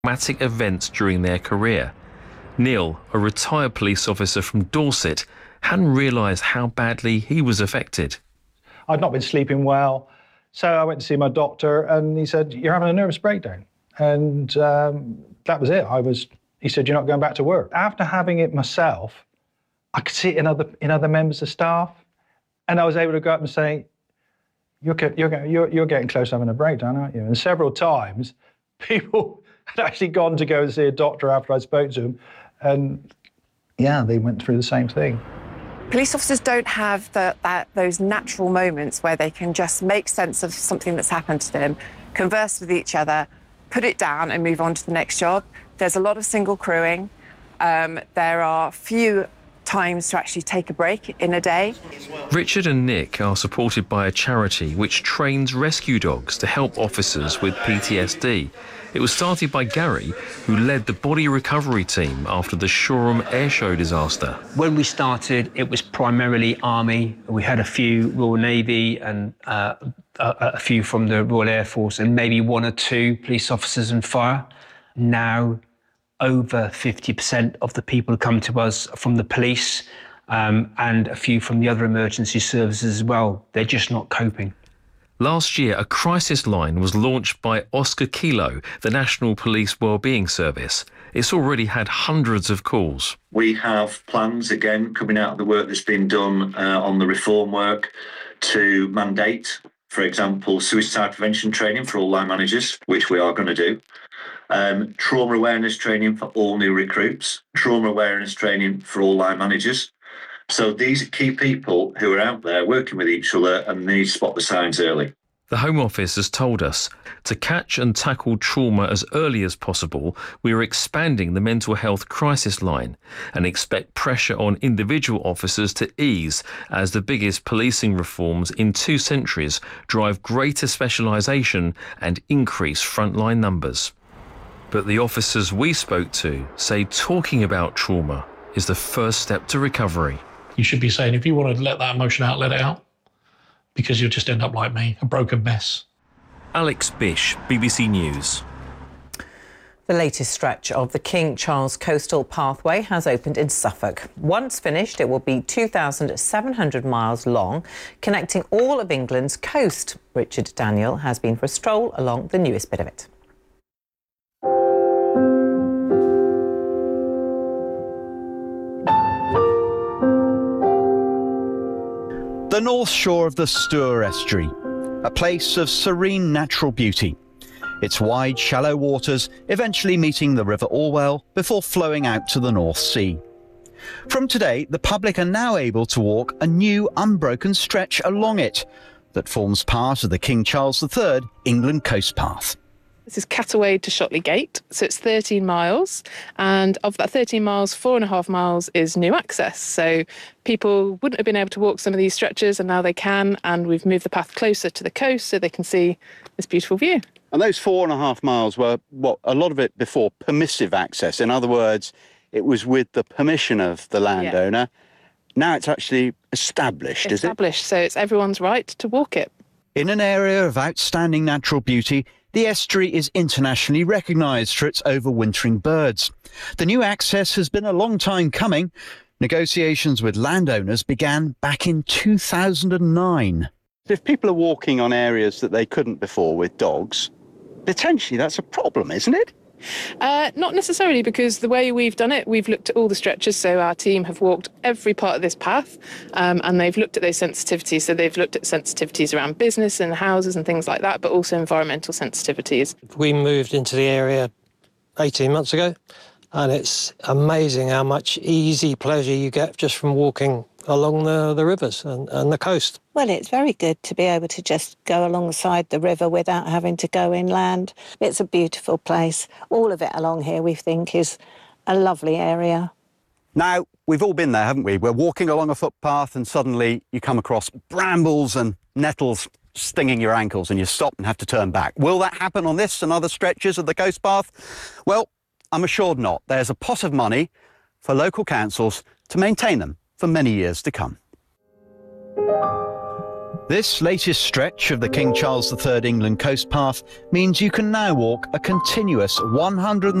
traumatic events during their career. Neil, a retired police officer from Dorset, hadn't realised how badly he was affected. I'd not been sleeping well, so I went to see my doctor and he said, "You're having a nervous breakdown." And that was it. He said, "You're not going back to work." After having it myself, I could see it in other members of staff, and I was able to go up and say, you're getting close to having a breakdown, aren't you?" And several times, people had actually gone to go and see a doctor after I spoke to them, and yeah, they went through the same thing. Police officers don't have those natural moments where they can just make sense of something that's happened to them, converse with each other, put it down and move on to the next job. There's a lot of single crewing. There are few times to actually take a break in a day. Richard and Nick are supported by a charity which trains rescue dogs to help officers with PTSD. It was started by Gary, who led the body recovery team after the Shoreham Airshow disaster. When we started, it was primarily Army. We had a few Royal Navy and a few from the Royal Air Force and maybe one or two police officers and fire. Now, over 50% of the people who come to us are from the police and a few from the other emergency services as well. They're just not coping. Last year, a crisis line was launched by Oscar Kilo, the National Police Wellbeing Service. It's already had hundreds of calls. We have plans, again, coming out of the work that's been done on the reform work to mandate, for example, suicide prevention training for all line managers, which we are going to do. Trauma awareness training for all new recruits, trauma awareness training for all line managers. So these are key people who are out there working with each other and need to spot the signs early. The Home Office has told us to catch and tackle trauma as early as possible, we are expanding the mental health crisis line and expect pressure on individual officers to ease as the biggest policing reforms in 2 centuries drive greater specialisation and increase frontline numbers. But the officers we spoke to say talking about trauma is the first step to recovery. You should be saying, if you want to let that emotion out, let it out, because you'll just end up like me, a broken mess. Alex Bish, BBC News. The latest stretch of the King Charles Coastal Pathway has opened in Suffolk. Once finished, it will be 2,700 miles long, connecting all of England's coast. Richard Daniel has been for a stroll along the newest bit of it. The north shore of the Stour Estuary, a place of serene natural beauty. Its wide, shallow waters eventually meeting the River Orwell before flowing out to the North Sea. From today, the public are now able to walk a new unbroken stretch along it that forms part of the King Charles III England Coast Path. This is Cataway to Shotley Gate, so it's 13 miles, and of that 13 miles, 4.5 miles is new access. So people wouldn't have been able to walk some of these stretches, and now they can, and we've moved the path closer to the coast so they can see this beautiful view. And those 4.5 miles were, a lot of it before, permissive access. In other words, it was with the permission of the landowner. Yeah. Now it's actually established, is it? Established, so it's everyone's right to walk it. In an area of outstanding natural beauty, the estuary is internationally recognised for its overwintering birds. The new access has been a long time coming. Negotiations with landowners began back in 2009. If people are walking on areas that they couldn't before with dogs, potentially that's a problem, isn't it? Not necessarily, because the way we've done it, we've looked at all the stretches, so our team have walked every part of this path, and they've looked at those sensitivities. So they've looked at sensitivities around business and houses and things like that, but also environmental sensitivities. We moved into the area 18 months ago, and it's amazing how much easy pleasure you get just from walking along the rivers and the coast. Well, it's very good to be able to just go alongside the river without having to go inland. It's a beautiful place. All of it along here, we think, is a lovely area. Now, we've all been there, haven't we? We're walking along a footpath and suddenly you come across brambles and nettles stinging your ankles and you stop and have to turn back. Will that happen on this and other stretches of the coast path? Well, I'm assured not. There's a pot of money for local councils to maintain them for many years to come. This latest stretch of the King Charles III England Coast Path means you can now walk a continuous 100